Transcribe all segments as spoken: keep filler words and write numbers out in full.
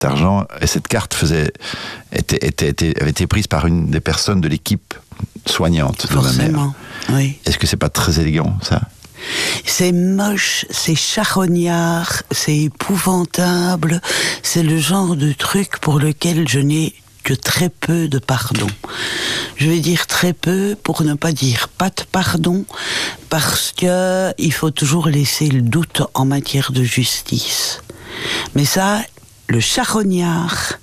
argent. Et cette carte faisait, était, était, était, avait été prise par une des personnes de l'équipe soignante de ma mère. Oui. Est-ce que c'est pas très élégant, ça? C'est moche, c'est charognard, c'est épouvantable. C'est le genre de truc pour lequel je n'ai que très peu de pardon. Je vais dire très peu pour ne pas dire pas de pardon, parce que il faut toujours laisser le doute en matière de justice. Mais ça, le charognard,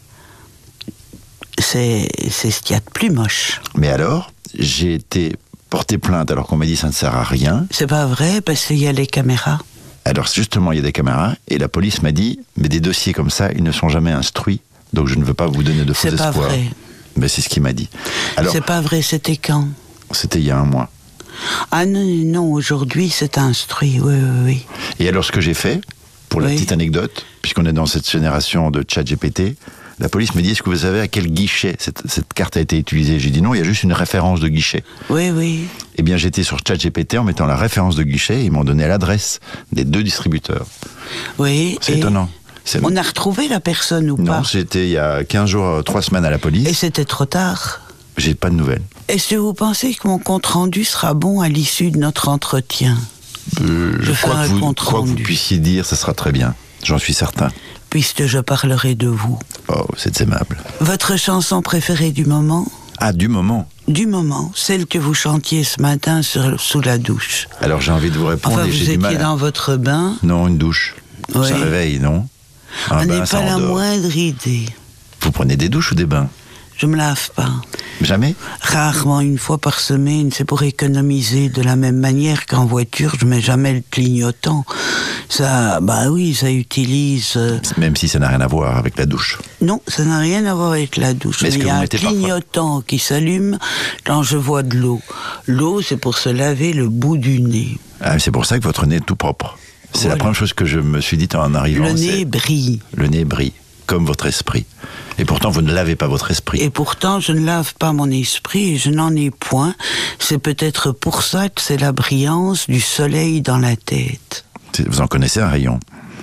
c'est, c'est ce qu'il y a de plus moche. Mais alors, j'ai été porté plainte alors qu'on m'a dit ça ne sert à rien. C'est pas vrai, parce qu'il y a les caméras. Alors justement, il y a des caméras, et la police m'a dit, mais des dossiers comme ça, ils ne sont jamais instruits, donc je ne veux pas vous donner de faux espoirs. C'est pas vrai. Mais c'est ce qu'il m'a dit. Alors, c'est pas vrai, c'était quand? C'était il y a un mois. Ah non, non, aujourd'hui c'est instruit, oui, oui, oui. Et alors ce que j'ai fait, pour la oui. petite anecdote, puisqu'on est dans cette génération de ChatGPT, la police me dit, est-ce que vous savez à quel guichet cette, cette carte a été utilisée? J'ai dit non, il y a juste une référence de guichet. Oui, oui. Eh bien, j'étais sur ChatGPT en mettant la référence de guichet et ils m'ont donné l'adresse des deux distributeurs. Oui. C'est étonnant. C'est... On a retrouvé la personne ou non, pas? Non, j'étais il y a quinze jours, trois semaines à la police. Et c'était trop tard? J'ai pas de nouvelles. Est-ce que vous pensez que mon compte-rendu sera bon à l'issue de notre entretien? euh, Je crois que, vous, quoi que vous puissiez dire, ça sera très bien. J'en suis certain. Puisque je parlerai de vous. Oh, c'est aimable. Votre chanson préférée du moment? Ah, du moment? Du moment, celle que vous chantiez ce matin sur, sous la douche. Alors j'ai envie de vous répondre. Enfin, et vous j'ai étiez du mal à... dans votre bain? Non, une douche. Oui. Ça réveille, non? Un On bain, n'est pas la moindre idée. Vous prenez des douches ou des bains? Je me lave pas. Jamais? Rarement, une fois par semaine, c'est pour économiser. De la même manière qu'en voiture, je mets jamais le clignotant. Ça, bah oui, ça utilise... Euh... Même si ça n'a rien à voir avec la douche. Non, ça n'a rien à voir avec la douche. Mais il y a un clignotant parfois qui s'allume quand je vois de l'eau. L'eau, c'est pour se laver le bout du nez. Ah, c'est pour ça que votre nez est tout propre. C'est voilà. La première chose que je me suis dit en arrivant. Le nez brille. Le nez brille, comme votre esprit. Et pourtant, vous ne lavez pas votre esprit. Et pourtant, je ne lave pas mon esprit et je n'en ai point. C'est peut-être pour ça que c'est la brillance du soleil dans la tête. Vous en connaissez un rayon?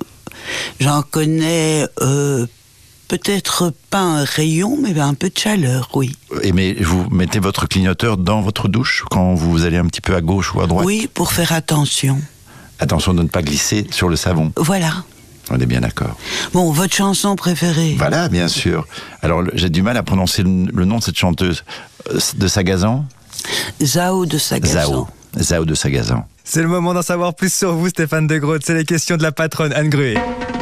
J'en connais euh, peut-être pas un rayon, mais un peu de chaleur, oui. Et mais vous mettez votre clignoteur dans votre douche quand vous allez un petit peu à gauche ou à droite? Oui, pour faire attention. Attention de ne pas glisser sur le savon. Voilà. On est bien d'accord. Bon, votre chanson préférée? Voilà, bien sûr. Alors, j'ai du mal à prononcer le, le nom de cette chanteuse. De Sagazan? Zao de Sagazan. Zao. Zao de Sagazan. C'est le moment d'en savoir plus sur vous, Stéphane de Groot. C'est les questions de la patronne Anne Gruet.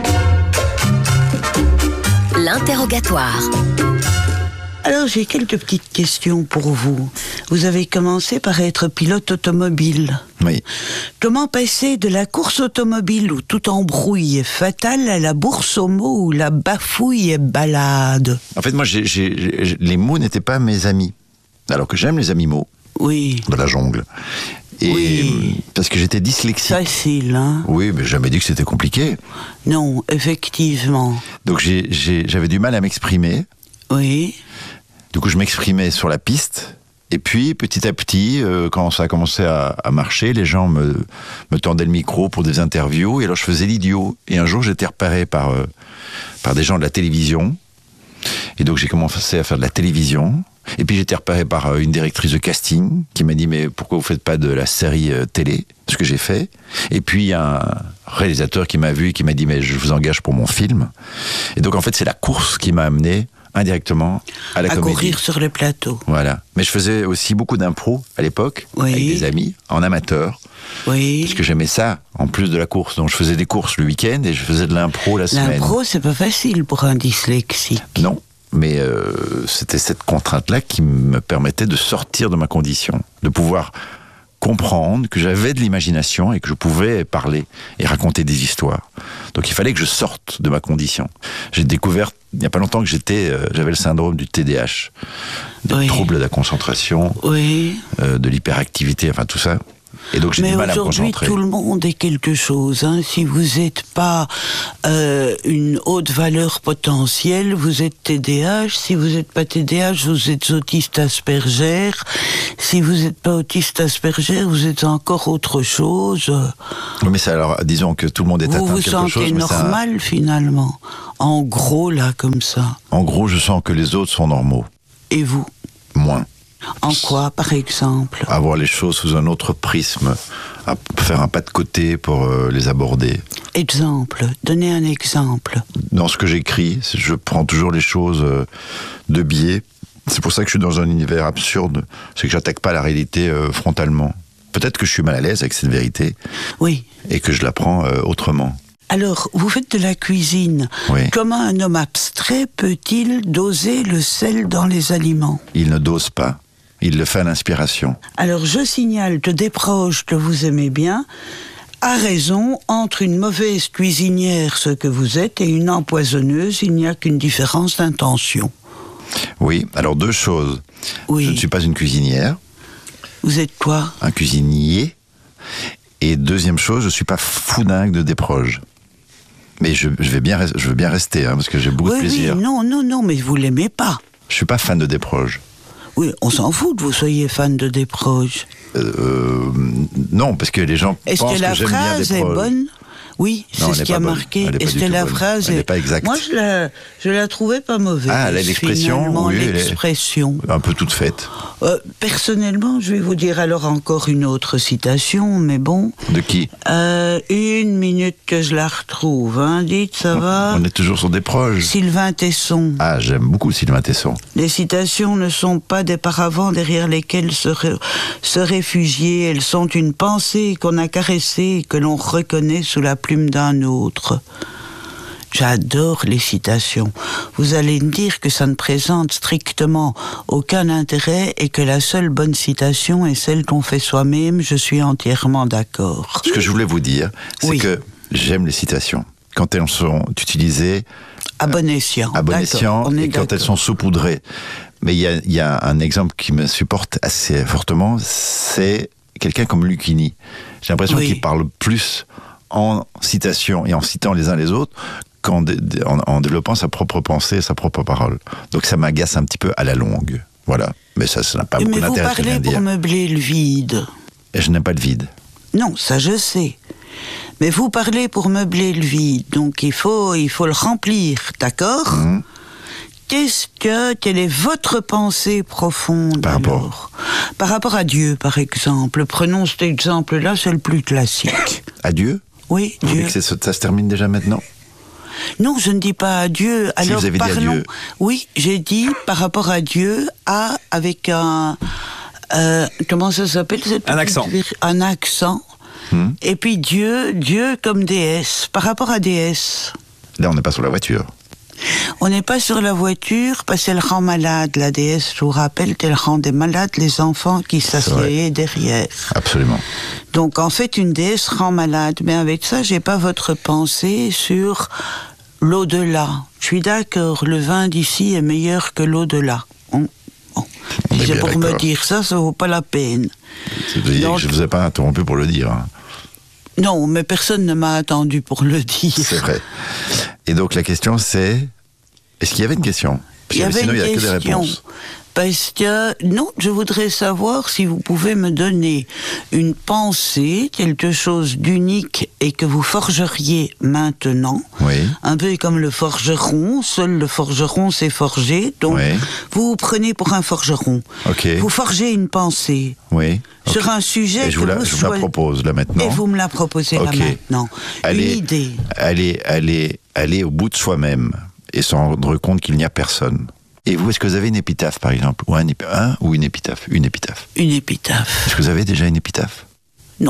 L'interrogatoire. Alors, j'ai quelques petites questions pour vous. Vous avez commencé par être pilote automobile. Oui. Comment passer de la course automobile où tout embrouille est fatal à la bourse aux mots où la bafouille est balade? En fait, moi, j'ai, j'ai, j'ai, les mots n'étaient pas mes amis. Alors que j'aime les animaux. Oui. De la jungle. Et oui. Parce que j'étais dyslexique. Facile, hein? Oui, mais j'ai jamais dit que c'était compliqué. Non, effectivement. Donc j'ai, j'ai, j'avais du mal à m'exprimer. Oui. Du coup, je m'exprimais sur la piste. Et puis, petit à petit, euh, quand ça a commencé à, à marcher, les gens me, me tendaient le micro pour des interviews. Et alors, je faisais l'idiot. Et un jour, j'étais repéré par, euh, par des gens de la télévision. Et donc, j'ai commencé à faire de la télévision. Et puis, j'étais repéré par euh, une directrice de casting qui m'a dit « Mais pourquoi vous faites pas de la série euh, télé ?» Ce que j'ai fait. Et puis, il y a un réalisateur qui m'a vu et qui m'a dit « Mais je vous engage pour mon film. » Et donc, en fait, c'est la course qui m'a amené indirectement à la à comédie. À courir sur le plateau. Voilà. Mais je faisais aussi beaucoup d'impro à l'époque, oui. avec des amis, en amateur. Oui. Parce que j'aimais ça, en plus de la course. Donc je faisais des courses le week-end et je faisais de l'impro la semaine. L'impro, c'est pas facile pour un dyslexique. Non, mais euh, c'était cette contrainte-là qui me permettait de sortir de ma condition, de pouvoir comprendre que j'avais de l'imagination et que je pouvais parler et raconter des histoires. Donc il fallait que je sorte de ma condition. J'ai découvert il n'y a pas longtemps que j'étais, euh, j'avais le syndrome du T D A H, des oui. troubles de la concentration, oui. euh, de l'hyperactivité, enfin tout ça. Et donc j'ai Mais du mal à me aujourd'hui, concentrer. tout le monde est quelque chose. Hein. Si vous n'êtes pas euh, une haute valeur potentielle, vous êtes T D A H. Si vous n'êtes pas T D A H, vous êtes autiste Asperger. Si vous n'êtes pas autiste Asperger, vous êtes encore autre chose. Oui, mais ça, alors, disons que tout le monde est Vous atteint vous de quelque sentez chose. mais ça- normal, finalement. En gros, là, comme ça. En gros, je sens que les autres sont normaux. Et vous? Moins. En quoi, par exemple? Avoir les choses sous un autre prisme, à faire un pas de côté pour euh, les aborder. Exemple. Donnez un exemple. Dans ce que j'écris, je prends toujours les choses euh, de biais. C'est pour ça que je suis dans un univers absurde. C'est que j'attaque pas la réalité euh, frontalement. Peut-être que je suis mal à l'aise avec cette vérité Oui. et que je la prends euh, autrement. Alors, vous faites de la cuisine. Oui. Comment un homme abstrait peut-il doser le sel dans les aliments? Il ne dose pas. Il le fait à l'inspiration. Alors, je signale que des proches que vous aimez bien a raison, entre une mauvaise cuisinière, ce que vous êtes, et une empoisonneuse, il n'y a qu'une différence d'intention. Oui, alors deux choses. Oui. Je ne suis pas une cuisinière, Vous êtes quoi? un cuisinier. Et deuxième chose, je ne suis pas foudingue de Desproges. Mais je, je, vais bien, res- je veux bien rester, hein, parce que j'ai beaucoup Oui, de plaisir. oui, non, non, non, mais vous l'aimez pas. Je ne suis pas fan de Desproges. Oui, on s'en fout que vous soyez fan de Desproges. Euh, non, parce que les gens Est-ce pensent que que, la j'aime bien phrase est Desproges. bonne? Oui, Non, c'est elle ce n'est qui pas a bonne. marqué. Elle n'est pas Est-ce du que tout la bonne. phrase Elle est... n'est pas exacte. Moi, je la, je la trouvais pas mauvaise. Ah, l'expression, finalement, oui, elle est- l'expression. Un peu toute faite. Euh, personnellement, je vais vous dire alors encore une autre citation, mais bon. De qui? Euh, une minute que je la retrouve, hein. Dites, ça va? On est toujours sur Desproges. Sylvain Tesson. Ah, j'aime beaucoup Sylvain Tesson. Les citations ne sont pas des paravents derrière lesquels se, ré- se réfugier. Elles sont une pensée qu'on a caressée et que l'on reconnaît sous la plume d'un autre. J'adore les citations. Vous allez me dire que ça ne présente strictement aucun intérêt et que la seule bonne citation est celle qu'on fait soi-même. Je suis entièrement d'accord. Ce que je voulais vous dire, c'est Oui. que j'aime les citations. Quand elles sont utilisées À bon escient. à bon D'accord, escient on est et quand elles d'accord. sont saupoudrées. Mais il y a, il y a un exemple qui me supporte assez fortement, c'est quelqu'un comme Lucchini. J'ai l'impression Oui. qu'il parle plus en citation et en citant les uns les autres qu'en dé- dé- en, en développant sa propre pensée et sa propre parole. Donc ça m'agace un petit peu à la longue. Voilà. Mais ça, ça n'a pas Oui, beaucoup mais vous d'intérêt, ce que je viens parlez de dire. pour meubler le vide. Et je n'aime pas le vide. Non, ça je sais. Mais vous parlez pour meubler le vide, donc il faut, il faut le remplir, d'accord? Mmh. Qu'est-ce que, quelle est votre pensée profonde Par rapport alors? Par rapport à Dieu, par exemple. Prenons cet exemple-là, c'est le plus classique. Adieu. Oui, Vous voulez Dieu. que c'est- ça se termine déjà maintenant? Non, je ne dis pas à Dieu. Si Alors vous avez dit parlons. adieu. Oui, j'ai dit par rapport à Dieu, à avec un euh, comment ça s'appelle cette Un petite accent. vir- Un accent. Hmm. Et puis Dieu, Dieu comme déesse. Par rapport à déesse. Là, on n'est pas sur la voiture. On n'est pas sur la voiture parce qu'elle rend malade, la déesse. Je vous rappelle qu'elle rendait malade les enfants qui s'asseyaient derrière. Absolument. Donc en fait, une déesse rend malade. Mais avec ça, j'ai pas votre pensée sur l'au-delà. Je suis d'accord, le vin d'ici est meilleur que l'au-delà. Bon, bon. On Si est c'est bien pour me d'accord. dire ça, ça vaut pas la peine. Je veux dire Donc- que je ne vous ai pas interrompu pour le dire. hein. Non, mais personne ne m'a attendu pour le dire. C'est vrai. Et donc la question c'est, est-ce qu'il y avait une question? Parce Il y que avait sinon, une il n'y a que des question. réponses. Parce que, non, je voudrais savoir si vous pouvez me donner une pensée, quelque chose d'unique et que vous forgeriez maintenant. Oui. Un peu comme le forgeron, seul le forgeron sait forger. Donc, Oui. vous vous prenez pour un forgeron. Ok. Vous forgez une pensée Oui. sur Ok. un sujet Et je que vous la, vous je vous la choi- propose là maintenant. Et vous me la proposez Ok. là maintenant. Allez, Une idée. Aller, aller, aller au bout de soi-même et se rendre compte qu'il n'y a personne. Et vous, est-ce que vous avez une épitaphe, par exemple? Ou un, ép- un ou une épitaphe? Une épitaphe. Une épitaphe. Est-ce que vous avez déjà une épitaphe? Non.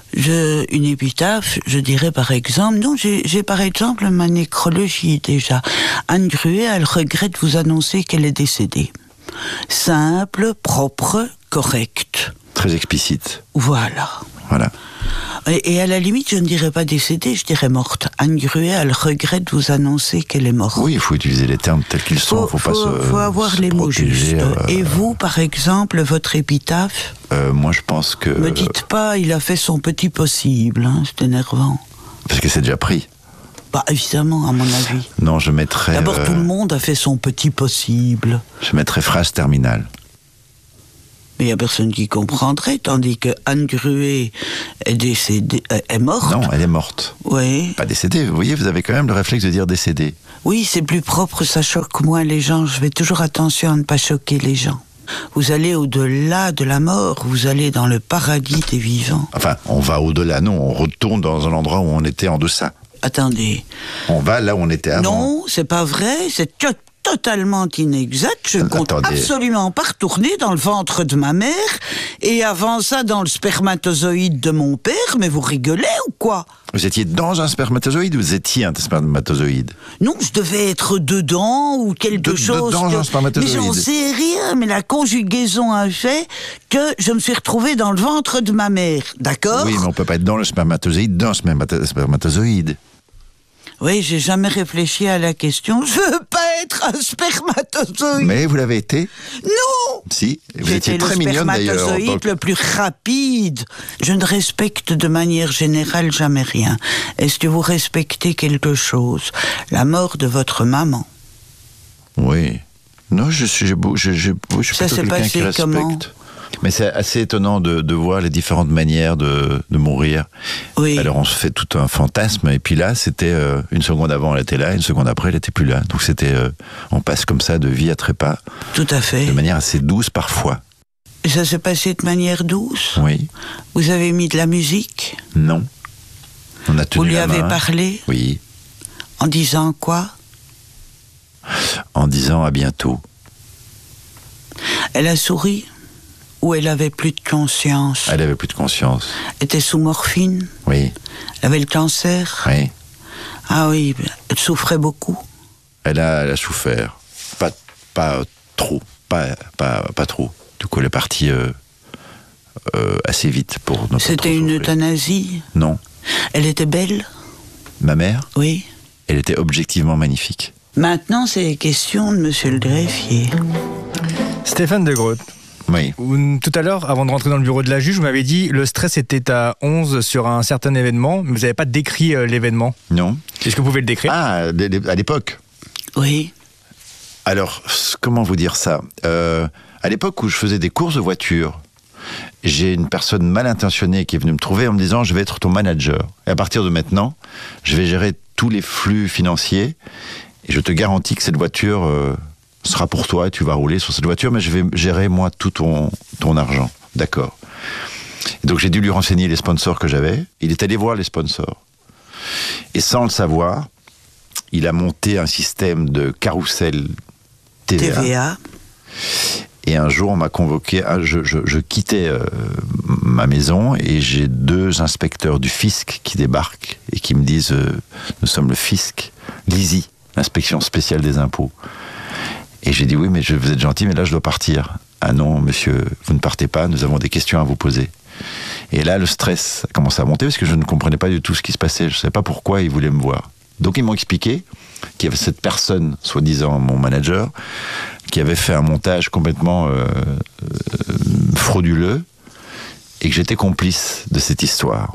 Je, une épitaphe, je dirais par exemple, non, j'ai j'ai par exemple ma nécrologie déjà. Anne Gruet, elle regrette vous annoncer qu'elle est décédée. Simple, propre, correcte. Très explicite. Voilà. Voilà. Et, et à la limite, je ne dirais pas décédée, je dirais morte. Anne Gruet, elle regrette de vous annoncer qu'elle est morte. Oui, il faut utiliser les termes tels qu'ils sont. Faut, faut, pas faut, se, faut avoir se les mots protéger, justes. euh, Et vous, par exemple, votre épitaphe, euh, moi, je pense que... me dites pas, il a fait son petit possible, hein, c'est énervant. Parce que c'est déjà pris. Bah, évidemment, à mon avis. Non, je mettrais... D'abord, euh, tout le monde a fait son petit possible. Je mettrais phrase terminale. Mais il n'y a personne qui comprendrait, tandis que Anne Gruet est décédée, euh, est morte. Non, elle est morte. Oui. Pas décédée. Vous voyez, vous avez quand même le réflexe de dire décédée. Oui, c'est plus propre, ça choque moins les gens. Je fais toujours attention à ne pas choquer les gens. Vous allez au-delà de la mort, vous allez dans le paradis des vivants. Enfin, on va au-delà, non, on retourne dans un endroit où on était en deçà. Attendez. On va là où on était avant. Non, c'est pas vrai, c'est to- totalement inexact. Je ne compte Attendez. absolument pas retourner dans le ventre de ma mère et avant ça dans le spermatozoïde de mon père, mais vous rigolez ou quoi? Vous étiez dans un spermatozoïde ou vous étiez un spermatozoïde? Non, je devais être dedans ou quelque De- chose. dedans que- un spermatozoïde. Mais j'en sais rien, mais la conjugaison a fait que je me suis retrouvée dans le ventre de ma mère, d'accord? Oui, mais on peut pas être dans le spermatozoïde d'un spermato- spermatozoïde. Oui, j'ai jamais réfléchi à la question. Je veux pas être un spermatozoïde. Mais vous l'avez été? Non! Si. Vous J'étais étiez le très mignonne d'ailleurs. en tant spermatozoïde que- le plus rapide. Je ne respecte de manière générale jamais rien. Est-ce que vous respectez quelque chose? La mort de votre maman. Oui. Non, je suis, je, je, je, je suis Ça plutôt s'est quelqu'un passé qui respecte. comment? Mais c'est assez étonnant de, de voir les différentes manières de, de mourir. Oui. Alors on se fait tout un fantasme, et puis là, c'était euh, une seconde avant, elle était là, une seconde après, elle était plus là. Donc c'était, euh, on passe comme ça de vie à trépas, Tout à fait. de manière assez douce parfois. Ça s'est passé de manière douce? Oui. Vous avez mis de la musique? Non. On a tenu Vous lui la avez main. parlé? Oui. En disant quoi? En disant à bientôt. Elle a souri? Ou elle avait plus de conscience? Elle avait plus de conscience. était sous morphine? Oui. Elle avait le cancer? Oui. Ah oui, elle souffrait beaucoup. Elle a, elle a souffert. Pas, pas trop. Pas, pas, pas trop. Du coup, elle est partie euh, euh, assez vite pour ne pas trop C'était une souffrir. euthanasie? Non. Elle était belle? Ma mère, Oui. elle était objectivement magnifique. Maintenant, c'est les questions de monsieur le greffier. Stéphane de Groot, Oui. vous- tout à l'heure, avant de rentrer dans le bureau de la juge, vous m'avez dit le stress était à onze sur un certain événement, mais vous n'avez pas décrit euh, l'événement. Non. Est-ce que vous pouvez le décrire? Ah, à l'époque. Oui. Alors, comment vous dire ça euh, À l'époque où je faisais des courses de voiture, j'ai une personne mal intentionnée qui est venue me trouver en me disant « je vais être ton manager. Et à partir de maintenant, je vais gérer tous les flux financiers et je te garantis que cette voiture euh, sera pour toi et tu vas rouler sur cette voiture, mais je vais gérer moi tout ton, ton argent. » D'accord. Et donc j'ai dû lui renseigner les sponsors que j'avais. Il est allé voir les sponsors. Et sans le savoir, il a monté un système de carrousel T V A. T V A. Et un jour, on m'a convoqué, ah, je, je, je quittais euh, ma maison et j'ai deux inspecteurs du fisc qui débarquent et qui me disent euh, nous sommes le fisc, l'I S I, l'inspection spéciale des impôts. Et j'ai dit oui, mais je, vous êtes gentil, mais là je dois partir. Ah non, monsieur, vous ne partez pas, nous avons des questions à vous poser. Et là, le stress a commencé à monter parce que je ne comprenais pas du tout ce qui se passait. Je ne savais pas pourquoi ils voulaient me voir. Donc ils m'ont expliqué qu'il y avait cette personne, soi-disant mon manager, qui avait fait un montage complètement euh, euh, frauduleux et que j'étais complice de cette histoire.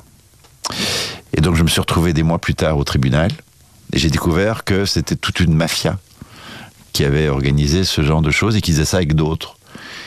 Et donc je me suis retrouvé des mois plus tard au tribunal et j'ai découvert que c'était toute une mafia qui avait organisé ce genre de choses et qui faisait ça avec d'autres.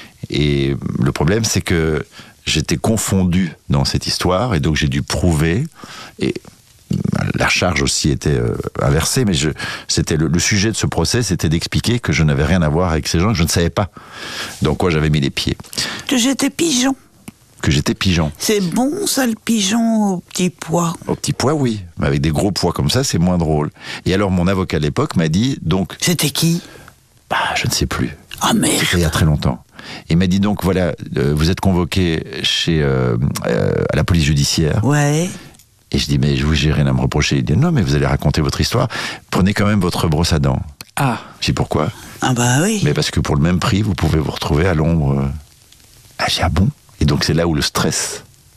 Et le problème, c'est que j'étais confondu dans cette histoire et donc j'ai dû prouver, et la charge aussi était euh, inversée, mais je, c'était le, le sujet de ce procès, c'était d'expliquer que je n'avais rien à voir avec ces gens, que je ne savais pas dans quoi j'avais mis les pieds, Que j'étais pigeon. que j'étais pigeon. C'est bon, ça, le pigeon au petit pois. Au petit pois, oui, mais avec des gros pois comme ça, c'est moins drôle. Et alors mon avocat à l'époque m'a dit, donc, C'était qui? bah, je ne sais plus, Ah merde. c'était il y a très longtemps. Il m'a dit donc, voilà, euh, vous êtes convoqué chez, euh, euh, à la police judiciaire. Ouais. Et je dis, mais je vous j'ai rien à me reprocher. Il dit, non, mais vous allez raconter votre histoire. Prenez quand même votre brosse à dents. Ah, Je dis, pourquoi? Ah bah oui. Mais parce que pour le même prix, vous pouvez vous retrouver à l'ombre. Ah, j'ai ah bon? Et donc c'est là où le stress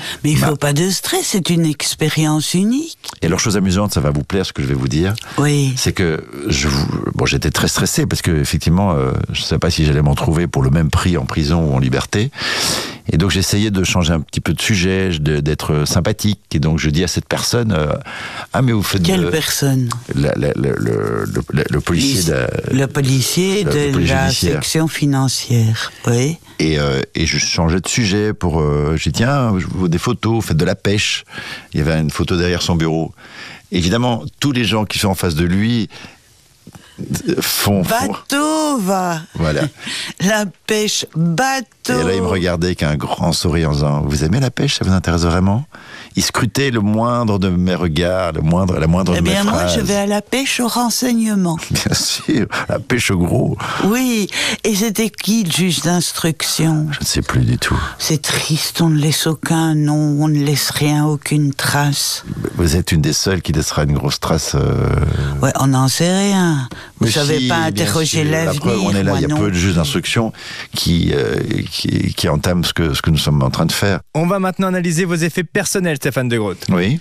Mais il ne faut Bah. pas de stress, c'est une expérience unique. Et alors, chose amusante, ça va vous plaire ce que je vais vous dire. Oui. C'est que je vous... bon, j'étais très stressé parce que effectivement, euh, je ne savais pas si j'allais m'en trouver pour le même prix en prison ou en liberté. Et donc j'essayais de changer un petit peu de sujet, de- d'être sympathique. Et donc je dis à cette personne, euh, ah mais vous faites Quelle de- personne? la- la- le, le- le- le policier de- Le policier le- de le police la judiciaire. section financière. Oui. Et, euh, et je changeais de sujet pour... Euh, j'ai dit, tiens, je vois des photos, vous faites de la pêche. Il y avait une photo derrière son bureau. Évidemment, tous les gens qui sont en face de lui font... font- Bateau, va. Voilà. La pêche, bateau. Et là, il me regardait avec un grand sourire en disant, vous aimez la pêche, ça vous intéresse vraiment? Il scrutait le moindre de mes regards, le moindre, la moindre Eh de mes bien, moi, phrases. je vais à la pêche au renseignement. Bien sûr, la pêche au gros. Oui. Et c'était qui le juge d'instruction? Je ne sais plus du tout. C'est triste, on ne laisse aucun nom, on ne laisse rien, aucune trace. Vous êtes une des seules qui laissera une grosse trace. euh, Ouais, on n'en sait rien. Vous Mais savez si, pas bien interroger sûr. La l'avenir. preuve, on est là, moi il y a non peu de juges plus. d'instruction qui, euh, qui, qui entament ce que, ce que nous sommes en train de faire. On va maintenant analyser vos effets personnels, Stéphane de Groot. Oui.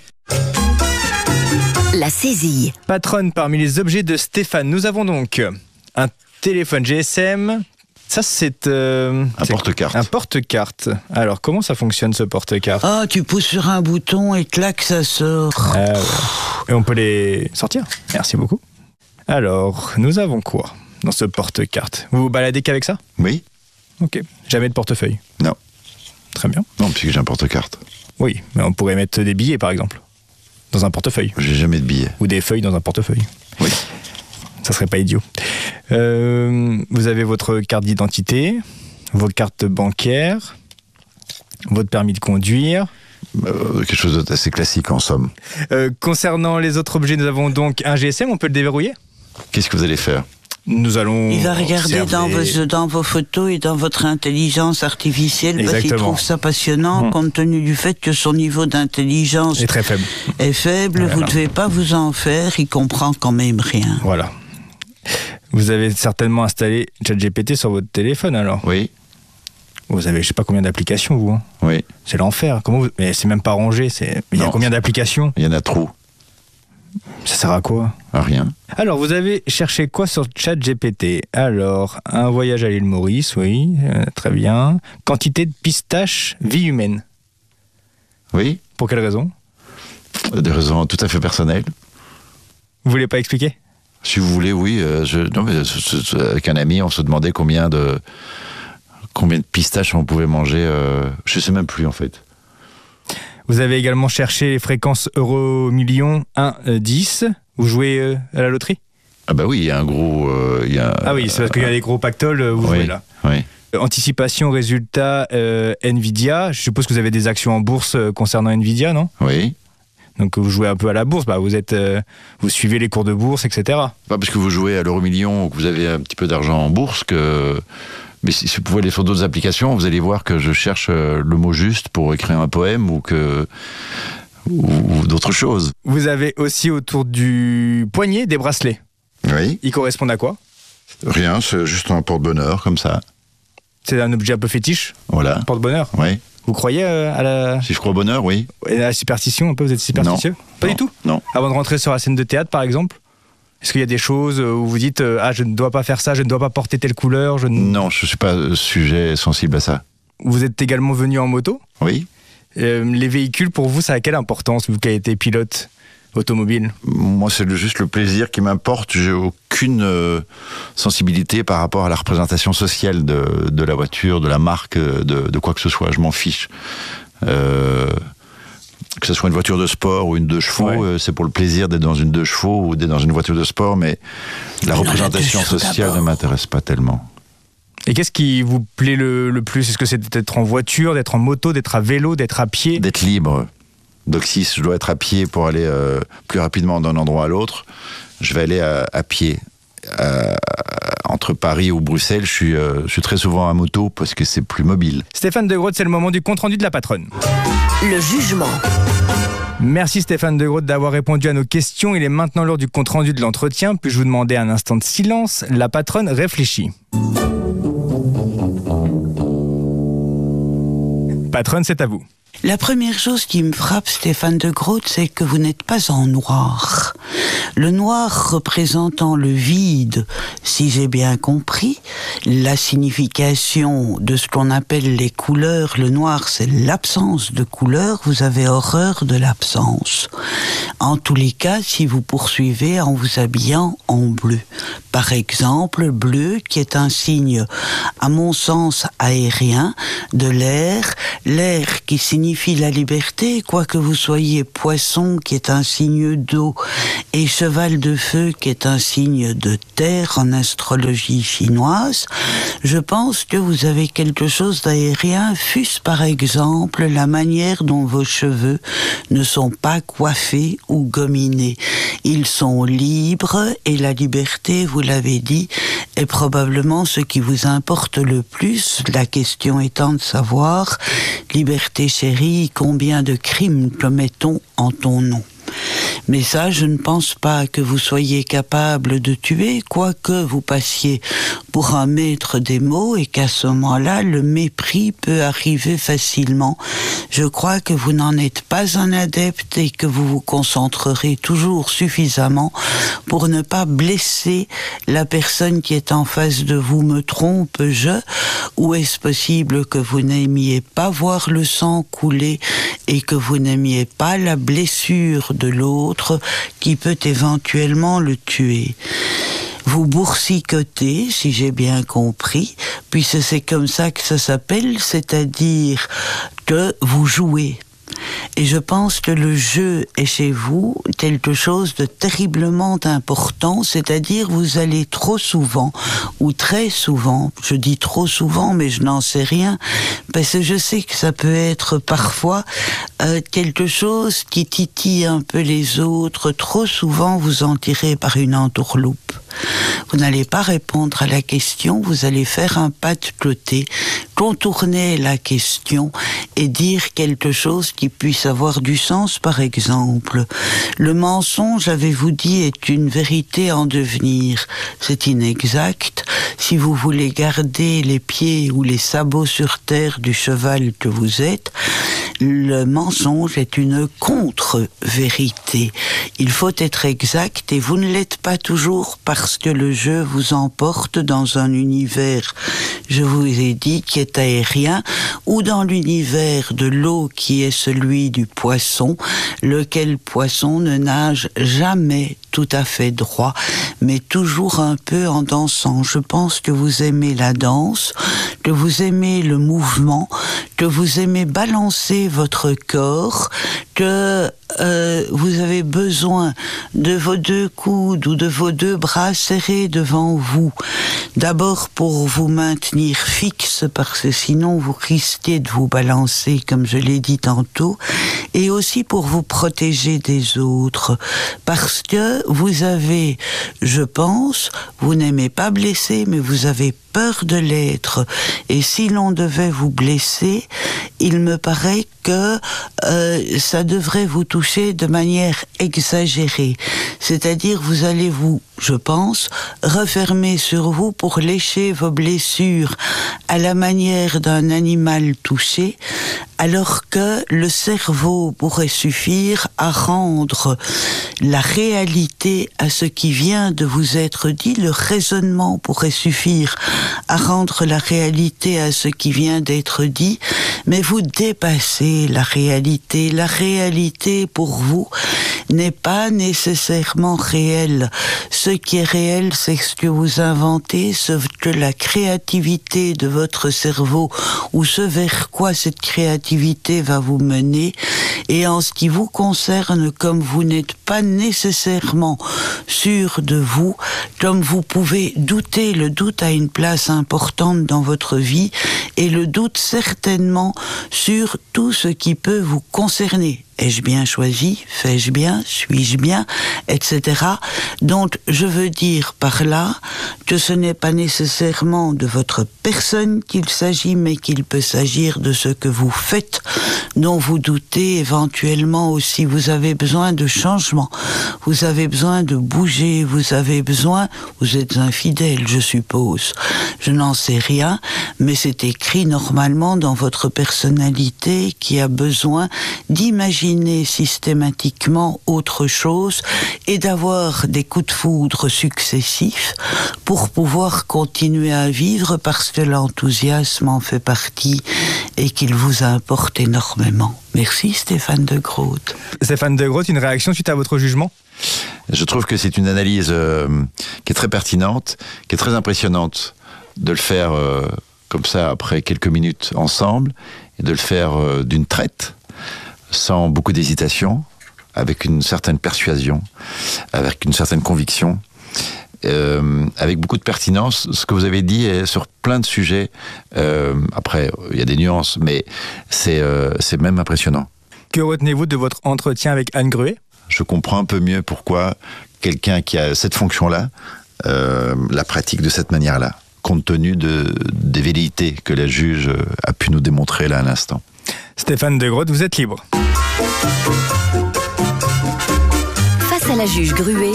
La saisie. Patronne, parmi les objets de Stéphane, nous avons donc un téléphone G S M. Ça, c'est... euh, Un c'est- porte-carte. Un porte-carte. Alors, comment ça fonctionne, ce porte-carte? Oh, tu pousses sur un bouton et clac, ça sort. Ah ouais. Et on peut les sortir. Merci beaucoup. Alors, nous avons quoi dans ce porte-carte? Vous vous baladez qu'avec ça? Oui. Ok. Jamais de portefeuille? Non. Très bien. Non, puisque j'ai un porte-carte. Oui, mais on pourrait mettre des billets, par exemple, dans un portefeuille. J'ai jamais de billets. Ou des feuilles dans un portefeuille. Oui. Ça serait pas idiot. Euh, vous avez votre carte d'identité, vos cartes bancaires, votre permis de conduire. Euh, quelque chose d'assez classique en somme. Euh, concernant les autres objets, nous avons donc un G S M, on peut le déverrouiller. Qu'est-ce que vous allez faire? Nous allons Il va regarder observer- dans vos, dans vos photos et dans votre intelligence artificielle parce qu'il Exactement. trouve ça passionnant Mmh. compte tenu du fait que son niveau d'intelligence C'est très faible. est faible. Voilà. Vous ne devez pas vous en faire, il comprend quand même rien. Voilà. Vous avez certainement installé ChatGPT sur votre téléphone alors. Oui. Vous avez je sais pas combien d'applications vous. Hein. Oui. C'est l'enfer. Comment vous... Mais c'est même pas rangé. C'est... Il y a Non. combien d'applications? Il y en a trop. Ça sert à quoi? À rien. Alors, vous avez cherché quoi sur ChatGPT? Alors, un voyage à l'île Maurice, oui, euh, très bien. Quantité de pistaches, vie humaine. Oui. Pour quelle raison? Des raisons tout à fait personnelles. Vous voulez pas expliquer? Si vous voulez, oui. euh, je, non, mais ce- ce- ce- avec un ami, on se demandait combien de combien de pistaches on pouvait manger. Euh, je sais même plus en fait. Vous avez également cherché les fréquences euro-million un, dix. Vous jouez euh, à la loterie? Ah bah oui, il y a un gros. euh, il y a, Ah oui, c'est parce qu'il y a des gros pactoles, euh, vous oui, jouez là. oui. Euh, Anticipation, résultat, euh, Nvidia. Je suppose que vous avez des actions en bourse euh, concernant Nvidia, non? Oui. Donc vous jouez un peu à la bourse, bah, vous, êtes, euh, vous suivez les cours de bourse, et cetera. Pas parce que vous jouez à l'euro million ou que vous avez un petit peu d'argent en bourse que. Mais si, si vous pouvez aller sur d'autres applications, vous allez voir que je cherche euh, le mot juste pour écrire un poème ou que ou, ou d'autres choses. Vous avez aussi autour du poignet des bracelets. Oui. Ils correspondent à quoi? Rien, c'est juste un porte-bonheur comme ça. C'est un objet un peu fétiche, Voilà. porte-bonheur. Oui. Vous croyez euh, à la, Si je crois au bonheur, oui. à la superstition un peu? Vous êtes superstitieux? Pas Non. du tout? Non. Avant de rentrer sur la scène de théâtre, par exemple, est-ce qu'il y a des choses où vous dites euh, ah, je ne dois pas faire ça, je ne dois pas porter telle couleur, je ne... Non, je ne suis pas sujet sensible à ça. Vous êtes également venu en moto. Oui. Euh, les véhicules, pour vous, ça a quelle importance, vous qui avez été pilote automobile? Moi, c'est le- juste le plaisir qui m'importe. J'ai aucune euh, sensibilité par rapport à la représentation sociale de, de la voiture, de la marque, de, de quoi que ce soit. Je m'en fiche. Euh, que ce soit une voiture de sport ou une deux chevaux, Ouais. euh, c'est pour le plaisir d'être dans une deux chevaux ou d'être dans une voiture de sport, mais la dans la représentation deux chevaux sociale ne d'abord. m'intéresse pas tellement. Et qu'est-ce qui vous plaît le, le plus? Est-ce que c'est d'être en voiture, d'être en moto, d'être à vélo, d'être à pied? D'être libre. Donc si je dois être à pied pour aller euh, plus rapidement d'un endroit à l'autre, je vais aller à, à pied. Euh, entre Paris ou Bruxelles, je suis, euh, je suis très souvent à moto parce que c'est plus mobile. Stéphane de Groot, c'est le moment du compte-rendu de la patronne. Le jugement. Merci Stéphane de Groot d'avoir répondu à nos questions. Il est maintenant l'heure du compte-rendu de l'entretien. Puis-je vous demander un instant de silence? La patronne réfléchit. Patronne, c'est à vous. La première chose qui me frappe, Stéphane de Groot, c'est que vous n'êtes pas en noir. Le noir représentant le vide, si j'ai bien compris, la signification de ce qu'on appelle les couleurs. Le noir, c'est l'absence de couleurs. Vous avez horreur de l'absence. En tous les cas, si vous poursuivez en vous habillant en bleu. Par exemple, bleu, qui est un signe, à mon sens, aérien, de l'air. L'air qui signifie la liberté, quoique vous soyez poisson, qui est un signe d'eau, et cheval de feu, qui est un signe de terre en astrologie chinoise, je pense que vous avez quelque chose d'aérien, fût-ce par exemple la manière dont vos cheveux ne sont pas coiffés ou gominés. Ils sont libres, et la liberté, vous l'avez dit, est probablement ce qui vous importe le plus, la question étant de savoir, liberté chérie, combien de crimes commettons en ton nom? Mais ça, je ne pense pas que vous soyez capable de tuer, quoique vous passiez pour un maître des mots, et qu'à ce moment-là, le mépris peut arriver facilement. Je crois que vous n'en êtes pas un adepte et que vous vous concentrerez toujours suffisamment pour ne pas blesser la personne qui est en face de vous. Me trompe-je? Ou est-ce possible que vous n'aimiez pas voir le sang couler et que vous n'aimiez pas la blessure de l'autre qui peut éventuellement le tuer? Vous boursicotez, si j'ai bien compris, puisque c'est comme ça que ça s'appelle, c'est-à-dire que vous jouez. Et je pense que le jeu est chez vous quelque chose de terriblement important, c'est-à-dire vous allez trop souvent, ou très souvent, je dis trop souvent mais je n'en sais rien, parce que je sais que ça peut être parfois euh, quelque chose qui titille un peu les autres. Trop souvent vous en tirez par une entourloupe. Vous n'allez pas répondre à la question, vous allez faire un pas de côté, contourner la question et dire quelque chose qui puisse avoir du sens. Par exemple, le mensonge, avez-vous dit, est une vérité en devenir. C'est inexact. Si vous voulez garder les pieds ou les sabots sur terre du cheval que vous êtes, le mensonge est une contre-vérité. Il faut être exact et vous ne l'êtes pas toujours parce que le jeu vous emporte dans un univers, je vous ai dit, qui est aérien, ou dans l'univers de l'eau qui est celui du poisson, lequel poisson ne nage jamais tout à fait droit, mais toujours un peu en dansant. Je pense que vous aimez la danse, que vous aimez le mouvement, que vous aimez balancer votre corps, que euh, vous avez besoin de vos deux coudes ou de vos deux bras serrés devant vous. D'abord pour vous maintenir fixe, parce que sinon vous risquez de vous balancer, comme je l'ai dit tantôt, et aussi pour vous protéger des autres, parce que vous avez, je pense, vous n'aimez pas blesser, mais vous avez peur de l'être, et si l'on devait vous blesser, il me paraît que euh, ça devrait vous toucher de manière exagérée, c'est-à-dire vous allez vous, je pense, refermer sur vous pour lécher vos blessures à la manière d'un animal touché, alors que le cerveau pourrait suffire à rendre la réalité à ce qui vient de vous être dit, le raisonnement pourrait suffire à rendre la réalité à ce qui vient d'être dit, mais vous dépassez la réalité. La réalité, pour vous, n'est pas nécessairement réelle. Ce qui est réel, c'est ce que vous inventez, ce que la créativité de votre cerveau, ou ce vers quoi cette créativité va vous mener. Et en ce qui vous concerne, comme vous n'êtes pas nécessairement sûr de vous, comme vous pouvez douter, le doute a une place importante dans votre vie, et le doute certainement sur tout ce qui peut vous concerner. ai-je bien choisi, fais-je bien, suis-je bien, et cetera. Donc, je veux dire par là que ce n'est pas nécessairement de votre personne qu'il s'agit, mais qu'il peut s'agir de ce que vous faites, dont vous doutez éventuellement aussi. Vous avez besoin de changement, vous avez besoin de bouger, vous avez besoin, vous êtes infidèle, je suppose, je n'en sais rien, mais c'est écrit normalement dans votre personnalité qui a besoin d'imaginer systématiquement autre chose et d'avoir des coups de foudre successifs pour pouvoir continuer à vivre, parce que l'enthousiasme en fait partie et qu'il vous importe énormément. Merci Stéphane de Groot. Stéphane de Groot, une réaction suite à votre jugement ? Je trouve que c'est une analyse euh, qui est très pertinente, qui est très impressionnante de le faire euh, comme ça après quelques minutes ensemble et de le faire euh, d'une traite, sans beaucoup d'hésitation, avec une certaine persuasion, avec une certaine conviction, euh, avec beaucoup de pertinence. Ce que vous avez dit est sur plein de sujets. Euh, après, il y a des nuances, mais c'est, euh, c'est même impressionnant. Que retenez-vous de votre entretien avec Anne Gruet ? Je comprends un peu mieux pourquoi quelqu'un qui a cette fonction-là euh, la pratique de cette manière-là, compte tenu de, des velléités que la juge a pu nous démontrer là à l'instant. Stéphane de Groot, vous êtes libre. Face à la juge Gruet,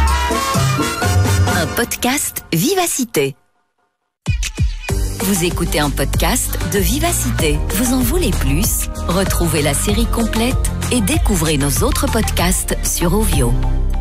un podcast Vivacité. Vous écoutez un podcast de Vivacité. Vous en voulez plus ? Retrouvez la série complète et découvrez nos autres podcasts sur Ovio.